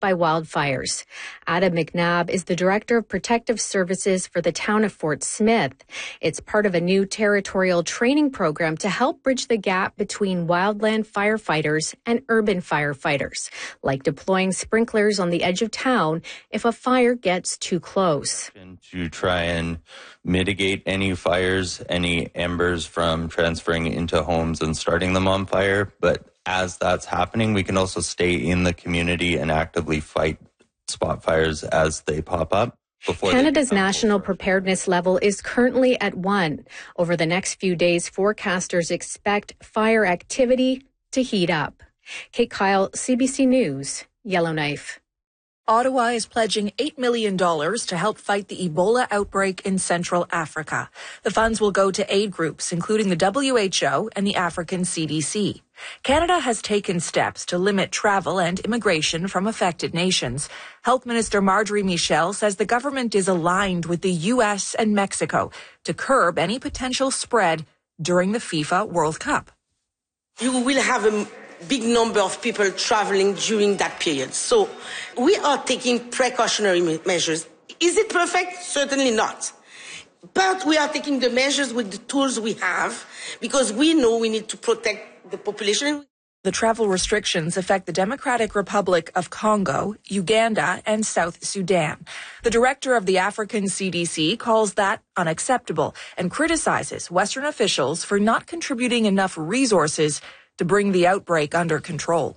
by wildfires. Adam McNabb is the Director of Protective Services for the town of Fort Smith. It's part of a new territorial training program to help bridge the gap between wildland firefighters and urban firefighters, like deploying sprinklers on the edge of town if a fire gets too close. And to try and mitigate any fires, any embers from transferring into homes and starting them on fire. But as that's happening, we can also stay in the community and actively fight spot fires as they pop up. Canada's national preparedness level is currently at 1. Over the next few days, forecasters expect fire activity to heat up. Kate Kyle, CBC News, Yellowknife. Ottawa is pledging $8 million to help fight the Ebola outbreak in Central Africa. The funds will go to aid groups, including the WHO and the African CDC. Canada has taken steps to limit travel and immigration from affected nations. Health Minister Marjorie Michel says the government is aligned with the U.S. and Mexico to curb any potential spread during the FIFA World Cup. You will have a big number of people traveling during that period. So we are taking precautionary measures. Is it perfect? Certainly not. But we are taking the measures with the tools we have because we know we need to protect the population. The travel restrictions affect the Democratic Republic of Congo, Uganda, and South Sudan. The director of the African CDC calls that unacceptable and criticizes Western officials for not contributing enough resources to bring the outbreak under control.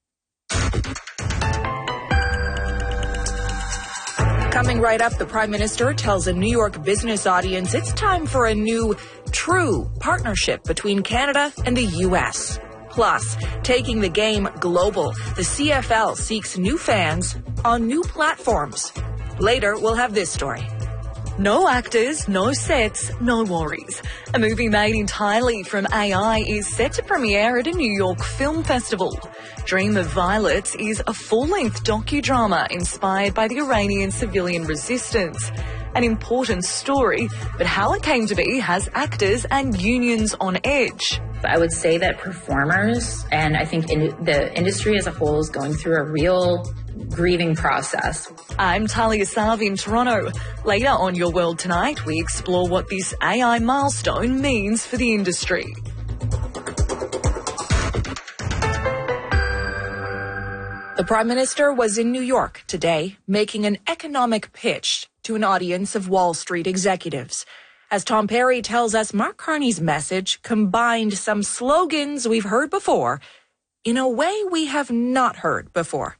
Coming right up, the Prime Minister tells a New York business audience it's time for a new, true partnership between Canada and the U.S. Plus, taking the game global, the CFL seeks new fans on new platforms. Later, we'll have this story. No actors, no sets, no worries. A movie made entirely from AI is set to premiere at a New York film festival. Dream of Violets is a full-length docudrama inspired by the Iranian civilian resistance. An important story, but how it came to be has actors and unions on edge. I would say that performers, and I think the industry as a whole, is going through a real grieving process. I'm Talia Sav in Toronto. Later on Your World Tonight, we explore what this AI milestone means for the industry. The Prime Minister was in New York today, making an economic pitch to an audience of Wall Street executives. As Tom Perry tells us, Mark Carney's message combined some slogans we've heard before in a way we have not heard before.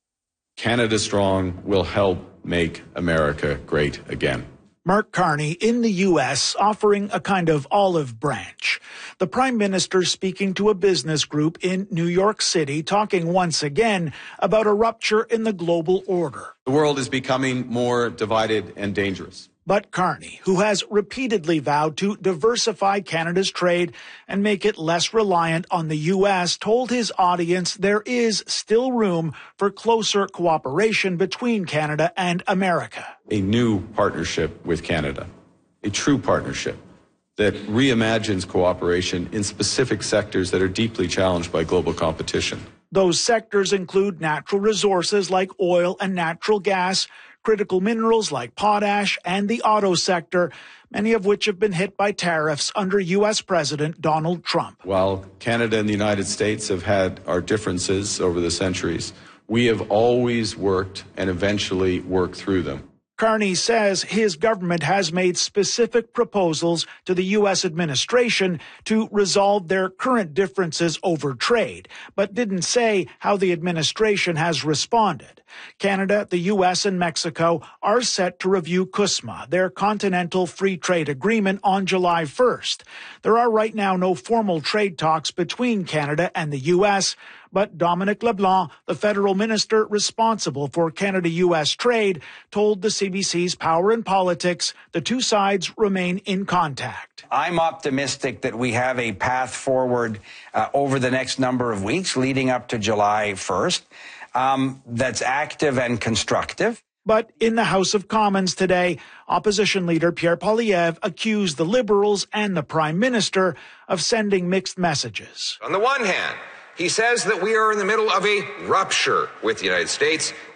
Canada Strong will help make America great again. Mark Carney in the U.S. offering a kind of olive branch. The Prime Minister speaking to a business group in New York City, talking once again about a rupture in the global order. The world is becoming more divided and dangerous. But Carney, who has repeatedly vowed to diversify Canada's trade and make it less reliant on the U.S., told his audience there is still room for closer cooperation between Canada and America. A new partnership with Canada, a true partnership that reimagines cooperation in specific sectors that are deeply challenged by global competition. Those sectors include natural resources like oil and natural gas, critical minerals like potash, and the auto sector, many of which have been hit by tariffs under U.S. President Donald Trump. While Canada and the United States have had our differences over the centuries, we have always worked and eventually worked through them. Carney says his government has made specific proposals to the U.S. administration to resolve their current differences over trade, but didn't say how the administration has responded. Canada, the U.S., and Mexico are set to review CUSMA, their Continental Free Trade Agreement, on July 1st. There are right now no formal trade talks between Canada and the U.S., but Dominic LeBlanc, the federal minister responsible for Canada-U.S. trade, told the CBC's Power and Politics the two sides remain in contact. I'm optimistic that we have a path forward over the next number of weeks leading up to July 1st that's active and constructive. But in the House of Commons today, opposition leader Pierre Poilievre accused the Liberals and the Prime Minister of sending mixed messages. On the one hand, He says that we are in the middle of a rupture with the United States.